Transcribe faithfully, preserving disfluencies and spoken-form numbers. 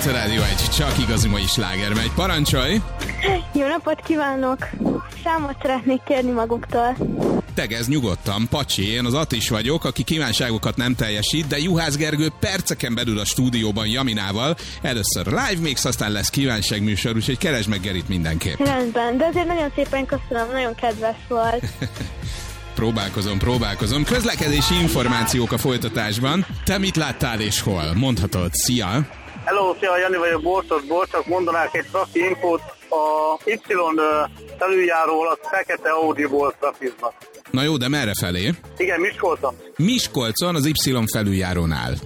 itt a Rádió egy, csak igazi mai sláger megy. Parancsolj! Jó napot kívánok! Számot szeretnék kérni maguktól. Tegezz nyugodtan, Pacsi, én az Atis vagyok, aki kívánságokat nem teljesít, de Juhász Gergő perceken belül a stúdióban Jaminával. Először live mix, aztán lesz kívánságműsor, úgyhogy keresd meg Gerit mindenképp. Rendben, de azért nagyon szépen köszönöm, nagyon kedves volt. Próbálkozom, próbálkozom. Közlekedési információk a folytatásban. Te mit láttál és hol? Mondhatod. Szia! Hello, szia, Jani vagyok, Borcosból, csak mondanák egy trafi infót. A Y felüljáról a fekete Audiból trafiznak. Na jó, de merre felé? Igen, Miskolcon. Miskolcon az Y felüljárónál.